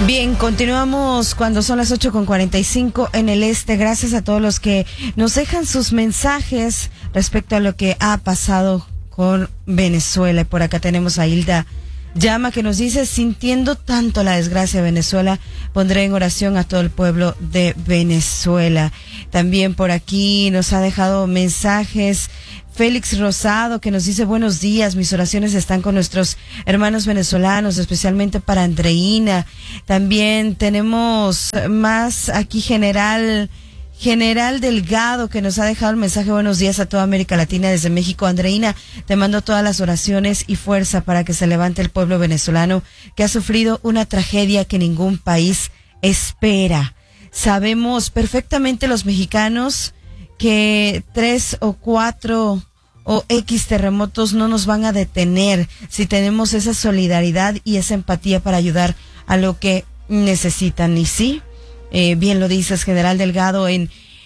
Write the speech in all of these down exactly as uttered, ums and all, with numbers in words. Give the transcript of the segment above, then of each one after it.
Bien, continuamos cuando son las ocho con cuarenta y cinco en el este. Gracias a todos los que nos dejan sus mensajes respecto a lo que ha pasado con Venezuela. Por acá tenemos a Hilda Llama que nos dice: sintiendo tanto la desgracia de Venezuela, pondré en oración a todo el pueblo de Venezuela. También por aquí nos ha dejado mensajes Félix Rosado, que nos dice: buenos días, mis oraciones están con nuestros hermanos venezolanos, especialmente para Andreina. También tenemos más aquí General General Delgado, que nos ha dejado el mensaje: buenos días a toda América Latina desde México. Andreina, te mando todas las oraciones y fuerza para que se levante el pueblo venezolano, que ha sufrido una tragedia que ningún país espera. Sabemos perfectamente los mexicanos que tres o cuatro o X terremotos no nos van a detener si tenemos esa solidaridad y esa empatía para ayudar a lo que necesitan. Y sí, eh, bien lo dices, General Delgado, en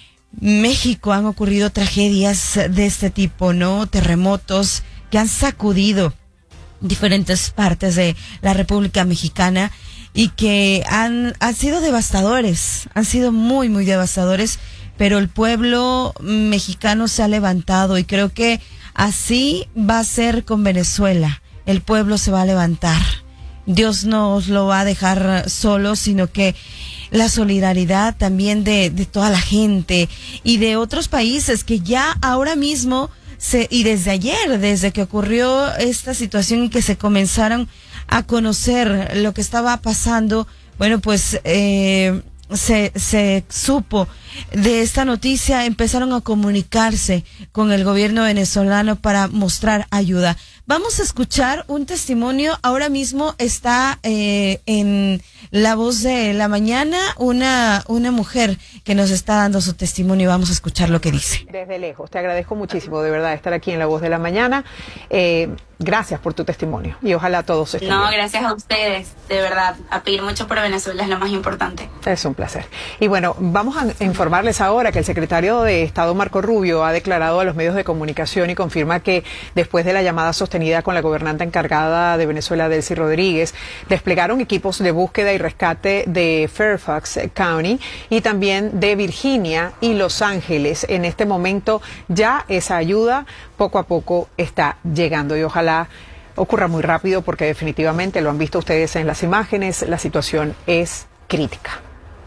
México han ocurrido tragedias de este tipo, ¿no? Terremotos que han sacudido diferentes partes de la República Mexicana y que han, han sido devastadores, han sido muy, muy devastadores. Pero el pueblo mexicano se ha levantado y creo que así va a ser con Venezuela. El pueblo se va a levantar. Dios no os lo va a dejar solo, sino que la solidaridad también de, de toda la gente y de otros países que ya ahora mismo, se, y desde ayer, desde que ocurrió esta situación y que se comenzaron a conocer lo que estaba pasando, bueno, pues eh, se, se supo de esta noticia, empezaron a comunicarse con el gobierno venezolano para mostrar ayuda. Vamos a escuchar un testimonio. Ahora mismo está eh, en La Voz de la Mañana una, una mujer que nos está dando su testimonio. Vamos a escuchar lo que dice. Desde lejos, te agradezco muchísimo de verdad estar aquí en La Voz de la Mañana. Eh, gracias por tu testimonio y ojalá todos estén No, bien. gracias a ustedes, de verdad. A pedir mucho por Venezuela es lo más importante. Es un placer. Y bueno, vamos a informarles ahora que el secretario de Estado Marco Rubio ha declarado a los medios de comunicación y confirma que después de la llamada sostenida con la gobernante encargada de Venezuela, Delcy Rodríguez, desplegaron equipos de búsqueda y rescate de Fairfax County y también de Virginia y Los Ángeles. En este momento ya esa ayuda poco a poco está llegando y ojalá ocurra muy rápido porque definitivamente lo han visto ustedes en las imágenes, la situación es crítica.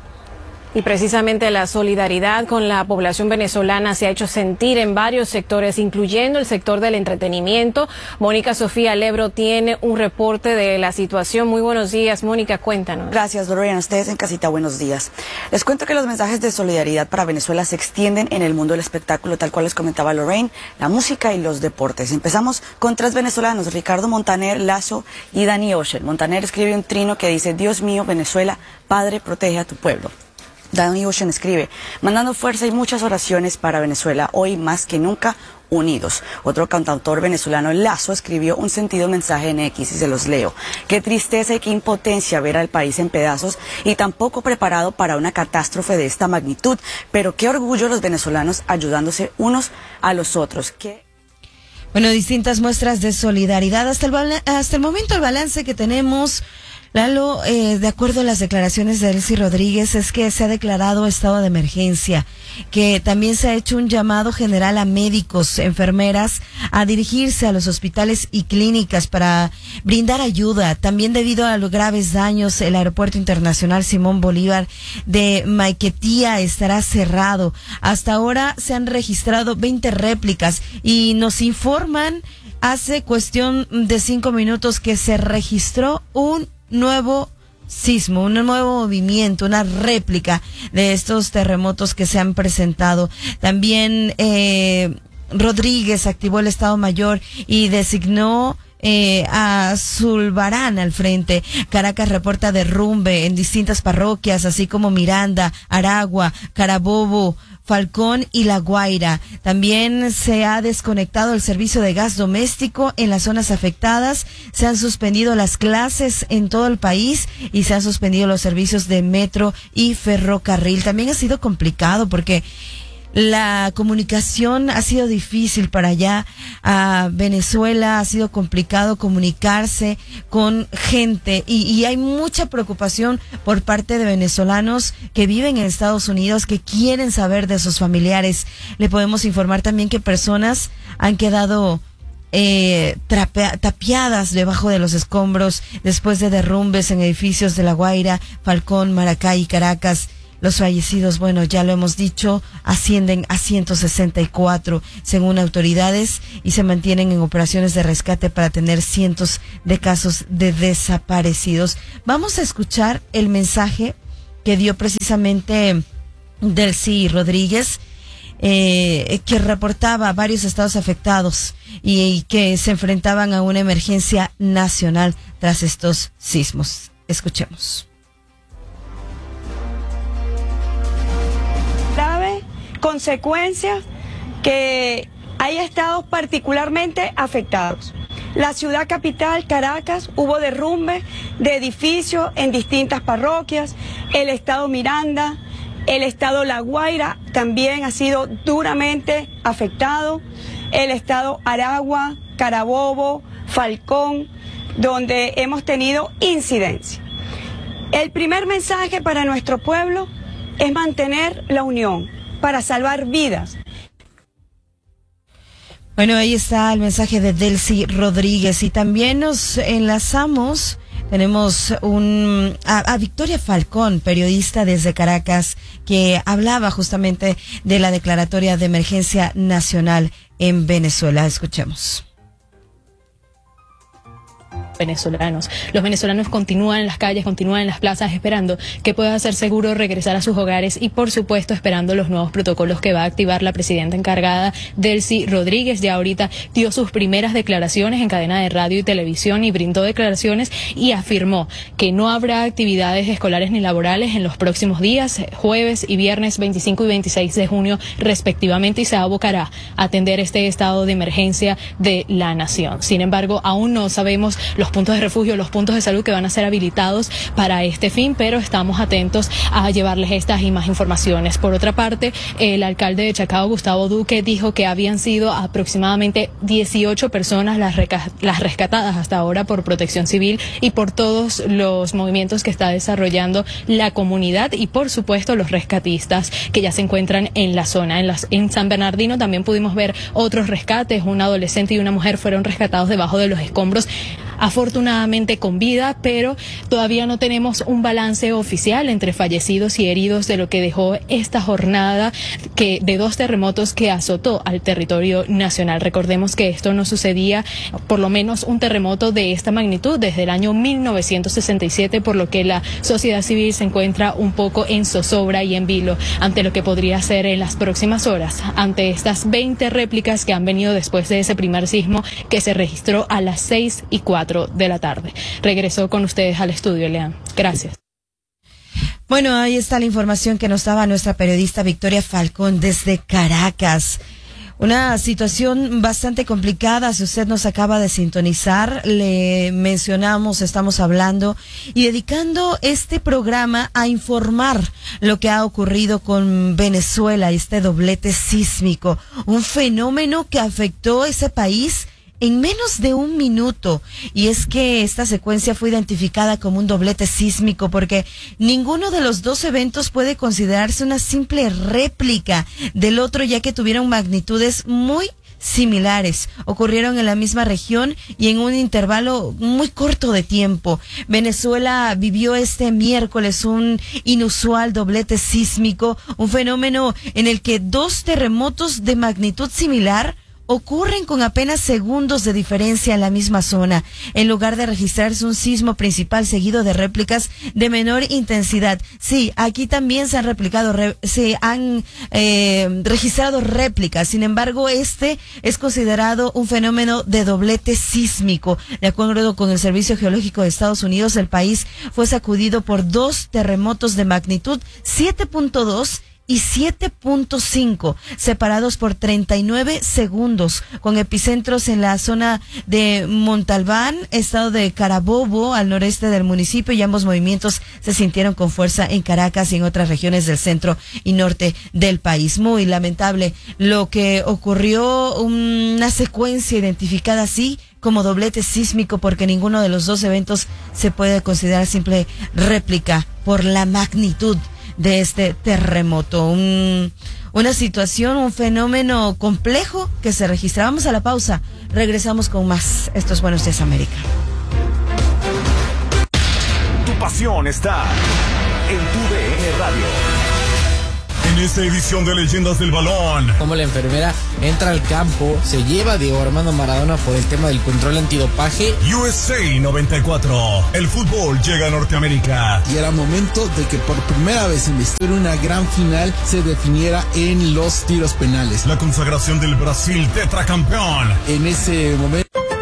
Y precisamente la solidaridad con la población venezolana se ha hecho sentir en varios sectores, incluyendo el sector del entretenimiento. Mónica Sofía Lebro tiene un reporte de la situación. Muy buenos días, Mónica, cuéntanos. Gracias, Lorena. Ustedes en casita, buenos días. Les cuento que los mensajes de solidaridad para Venezuela se extienden en el mundo del espectáculo, tal cual les comentaba Lorraine, la música y los deportes. Empezamos con tres venezolanos, Ricardo Montaner, Lazo y Danny Ocean. Montaner escribe un trino que dice: Dios mío, Venezuela, Padre, protege a tu pueblo. Danny Ocean escribe: mandando fuerza y muchas oraciones para Venezuela, hoy más que nunca unidos. Otro cantautor venezolano, Lazo, escribió un sentido mensaje en X y se los leo: qué tristeza y qué impotencia ver al país en pedazos y tampoco preparado para una catástrofe de esta magnitud, pero qué orgullo los venezolanos ayudándose unos a los otros. ¿Qué? Bueno, distintas muestras de solidaridad. Hasta el, hasta el momento el balance que tenemos, Lalo, eh, de acuerdo a las declaraciones de Delcy Rodríguez, es que se ha declarado estado de emergencia, que también se ha hecho un llamado general a médicos, enfermeras, a dirigirse a los hospitales y clínicas para brindar ayuda. También debido a los graves daños, el Aeropuerto Internacional Simón Bolívar de Maiquetía estará cerrado. Hasta ahora se han registrado veinte réplicas y nos informan hace cuestión de cinco minutos que se registró un nuevo sismo, un nuevo movimiento, una réplica de estos terremotos que se han presentado. También eh, Rodríguez activó el Estado Mayor y designó Eh, a Zulbarán al frente. Caracas reporta derrumbe en distintas parroquias, así como Miranda, Aragua, Carabobo, Falcón y La Guaira. También se ha desconectado el servicio de gas doméstico en las zonas afectadas. Se han suspendido las clases en todo el país y se han suspendido los servicios de metro y ferrocarril. También ha sido complicado porque La comunicación ha sido difícil para allá. A Venezuela ha sido complicado comunicarse con gente y, y hay mucha preocupación por parte de venezolanos que viven en Estados Unidos, que quieren saber de sus familiares. Le podemos informar también que personas han quedado eh, trapea, tapiadas debajo de los escombros después de derrumbes en edificios de La Guaira, Falcón, Maracay y Caracas. Los fallecidos, bueno, ya lo hemos dicho, ascienden a ciento sesenta y cuatro según autoridades y se mantienen en operaciones de rescate para tener cientos de casos de desaparecidos. Vamos a escuchar el mensaje que dio precisamente Delcy Rodríguez, eh, que reportaba varios estados afectados y, y que se enfrentaban a una emergencia nacional tras estos sismos. Escuchemos. Consecuencias que hay estados particularmente afectados. La ciudad capital, Caracas, hubo derrumbe de edificios en distintas parroquias. El estado Miranda, el estado La Guaira también ha sido duramente afectado. El estado Aragua, Carabobo, Falcón, donde hemos tenido incidencia. El primer mensaje para nuestro pueblo es mantener la unión para salvar vidas. Bueno, ahí está el mensaje de Delcy Rodríguez y también nos enlazamos, tenemos un a, a Victoria Falcón, periodista desde Caracas, que hablaba justamente de la declaratoria de emergencia nacional en Venezuela. Escuchemos. Venezolanos. Los venezolanos continúan en las calles, continúan en las plazas esperando que pueda ser seguro regresar a sus hogares y por supuesto esperando los nuevos protocolos que va a activar la presidenta encargada Delcy Rodríguez. Ya ahorita dio sus primeras declaraciones en cadena de radio y televisión y brindó declaraciones y afirmó que no habrá actividades escolares ni laborales en los próximos días, jueves y viernes veinticinco y veintiséis de junio respectivamente, y se abocará a atender este estado de emergencia de la nación. Sin embargo, aún no sabemos los puntos de refugio, los puntos de salud que van a ser habilitados para este fin, pero estamos atentos a llevarles estas y más informaciones. Por otra parte, el alcalde de Chacao, Gustavo Duque, dijo que habían sido aproximadamente dieciocho personas las, las rescatadas hasta ahora por Protección Civil y por todos los movimientos que está desarrollando la comunidad y por supuesto los rescatistas que ya se encuentran en la zona. En, las, en San Bernardino también pudimos ver otros rescates, un adolescente y una mujer fueron rescatados debajo de los escombros, afortunadamente con vida, pero todavía no tenemos un balance oficial entre fallecidos y heridos de lo que dejó esta jornada que de dos terremotos que azotó al territorio nacional. Recordemos que esto no sucedía, por lo menos un terremoto de esta magnitud, desde el año mil novecientos sesenta y siete, por lo que la sociedad civil se encuentra un poco en zozobra y en vilo ante lo que podría ser en las próximas horas, ante estas veinte réplicas que han venido después de ese primer sismo que se registró a las seis y cuatro de la tarde. Regreso con ustedes al estudio, Lean. Gracias. Bueno, ahí está la información que nos daba nuestra periodista Victoria Falcón desde Caracas. Una situación bastante complicada. Si usted nos acaba de sintonizar, le mencionamos, estamos hablando y dedicando este programa a informar lo que ha ocurrido con Venezuela, este doblete sísmico, un fenómeno que afectó ese país en menos de un minuto. Y es que esta secuencia fue identificada como un doblete sísmico porque ninguno de los dos eventos puede considerarse una simple réplica del otro, ya que tuvieron magnitudes muy similares, ocurrieron en la misma región y en un intervalo muy corto de tiempo. Venezuela vivió este miércoles un inusual doblete sísmico, un fenómeno en el que dos terremotos de magnitud similar ocurren con apenas segundos de diferencia en la misma zona, en lugar de registrarse un sismo principal seguido de réplicas de menor intensidad. Sí, aquí también se han replicado, re, se han eh, registrado réplicas. Sin embargo, este es considerado un fenómeno de doblete sísmico. De acuerdo con el Servicio Geológico de Estados Unidos, el país fue sacudido por dos terremotos de magnitud siete punto dos y siete punto cinco, separados por treinta y nueve segundos, con epicentros en la zona de Montalbán, estado de Carabobo, al noreste del municipio, y ambos movimientos se sintieron con fuerza en Caracas y en otras regiones del centro y norte del país. Muy lamentable lo que ocurrió, una secuencia identificada así como doblete sísmico, porque ninguno de los dos eventos se puede considerar simple réplica por la magnitud de este terremoto. Un, una situación, un fenómeno complejo que se registra. Vamos a la pausa, regresamos con más. Esto es Buenos Días América. Tu pasión está en tu D N Radio. En esta edición de Leyendas del Balón, como la enfermera entra al campo, se lleva a Diego Armando Maradona por el tema del control antidopaje. U S A noventa y cuatro, el fútbol llega a Norteamérica. Y era momento de que por primera vez en la historia una gran final se definiera en los tiros penales. La consagración del Brasil tetracampeón. En ese momento...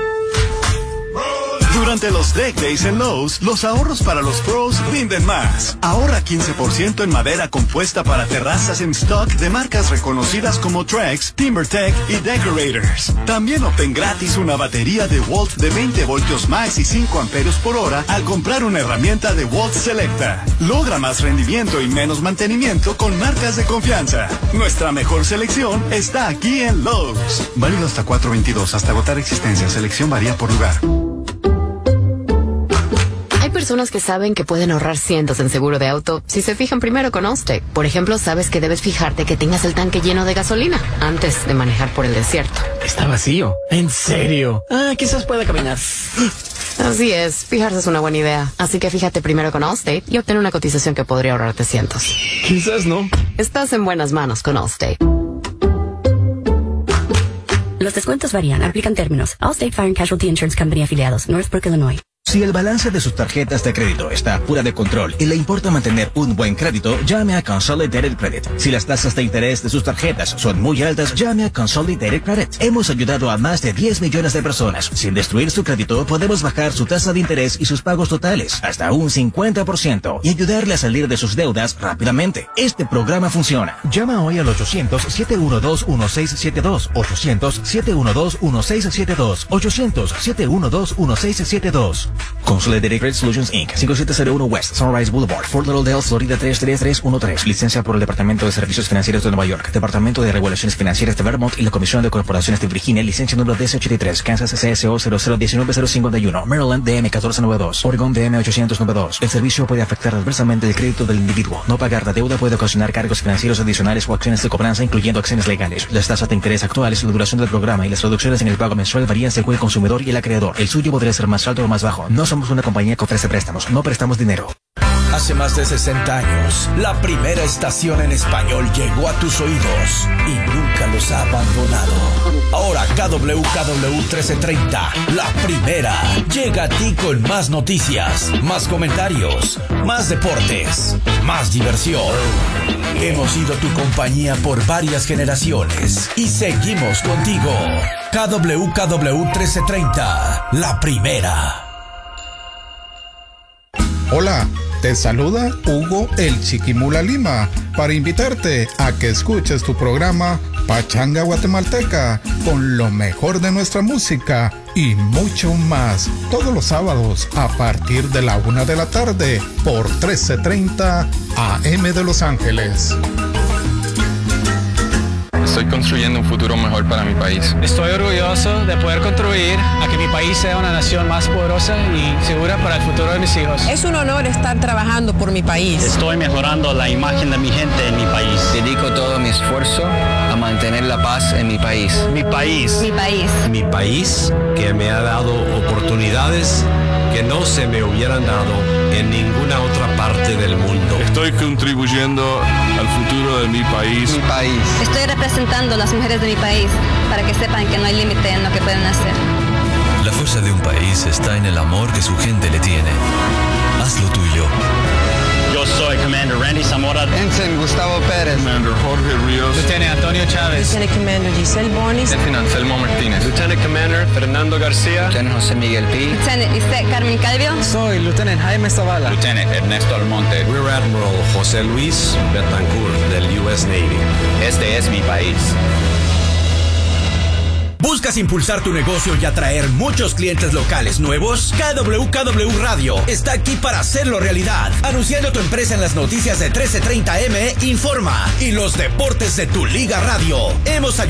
Durante los Deck Days en Lowe's, los ahorros para los pros rinden más. Ahorra quince por ciento en madera compuesta para terrazas en stock de marcas reconocidas como Trex, TimberTech y Decorators. También obtén gratis una batería de Walt de veinte voltios max y cinco amperios por hora al comprar una herramienta de Walt Selecta. Logra más rendimiento y menos mantenimiento con marcas de confianza. Nuestra mejor selección está aquí en Lowe's. Válido hasta cuatro veintidós, hasta agotar existencia. Selección varía por lugar. Hay personas que saben que pueden ahorrar cientos en seguro de auto si se fijan primero con Allstate. Por ejemplo, sabes que debes fijarte que tengas el tanque lleno de gasolina antes de manejar por el desierto. Está vacío. ¿En serio? Ah, quizás pueda caminar. Así es, fijarse es una buena idea. Así que fíjate primero con Allstate y obtén una cotización que podría ahorrarte cientos. Quizás no. Estás en buenas manos con Allstate. Los descuentos varían, aplican términos. Allstate Fire and Casualty Insurance Company afiliados, Northbrook, Illinois. Si el balance de sus tarjetas de crédito está fuera de control y le importa mantener un buen crédito, llame a Consolidated Credit. Si las tasas de interés de sus tarjetas son muy altas, llame a Consolidated Credit. Hemos ayudado a más de diez millones de personas. Sin destruir su crédito, podemos bajar su tasa de interés y sus pagos totales hasta un cincuenta por ciento y ayudarle a salir de sus deudas rápidamente. Este programa funciona. Llama hoy al ochocientos, siete uno dos, uno seis siete dos, ochocientos, siete uno dos, uno seis siete dos, ochocientos, siete uno dos, uno seis siete dos. Consolidated Credit Solutions incorporated. cinco siete cero uno West Sunrise Boulevard, Fort Lauderdale, Florida tres tres tres uno tres. Licencia por el Departamento de Servicios Financieros de Nueva York, Departamento de Regulaciones Financieras de Vermont y la Comisión de Corporaciones de Virginia. Licencia número D S ochenta y tres. Kansas C S O cero cero uno nueve cero cinco uno. Maryland D M catorce noventa y dos. Oregon D M ochocientos noventa y dos. El servicio puede afectar adversamente el crédito del individuo. No pagar la deuda puede ocasionar cargos financieros adicionales o acciones de cobranza, incluyendo acciones legales. Las tasas de interés actuales, la duración del programa y las reducciones en el pago mensual varían según el consumidor y el acreedor. El suyo podría ser más alto o más bajo. No somos una compañía que ofrece préstamos, no prestamos dinero. Hace más de sesenta años, la primera estación en español llegó a tus oídos y nunca los ha abandonado. Ahora K W K W trece treinta, la primera, llega a ti con más noticias, más comentarios, más deportes, más diversión. Hemos sido tu compañía por varias generaciones y seguimos contigo. K W K W trece treinta, la primera. Hola, te saluda Hugo el Chiquimula Lima para invitarte a que escuches tu programa Pachanga Guatemalteca con lo mejor de nuestra música y mucho más todos los sábados a partir de la una de la tarde por trece treinta A M de Los Ángeles. Estoy construyendo un futuro mejor para mi país. Estoy orgulloso de poder contribuir a que mi país sea una nación más poderosa y segura para el futuro de mis hijos. Es un honor estar trabajando por mi país. Estoy mejorando la imagen de mi gente en mi país. Dedico todo mi esfuerzo a mantener la paz en mi país. Mi país. Mi país. Mi país, que me ha dado oportunidades que no se me hubieran dado en ninguna otra parte del mundo. Estoy contribuyendo al futuro de mi país. Mi país. Estoy representando a las mujeres de mi país para que sepan que no hay límite en lo que pueden hacer. La fuerza de un país está en el amor que su gente le tiene. Haz lo tuyo. Yo soy Commander Randy Zamora. Ensign Gustavo Pérez. Commander Jorge Ríos. Lieutenant Antonio Chávez. Lieutenant Commander Giselle Bonis. Lieutenant Anselmo Martínez. Lieutenant Commander Fernando García. Lieutenant José Miguel P. Lieutenant Lisette Carmen Calvio. Soy Lieutenant Jaime Zavala. Lieutenant Ernesto Almonte. Rear Admiral José Luis Betancourt del U S Navy. Este es mi país. ¿Buscas impulsar tu negocio y atraer muchos clientes locales nuevos? K W K W Radio está aquí para hacerlo realidad. Anunciando tu empresa en las noticias de trece treinta M, Informa y los deportes de tu Liga Radio. Hemos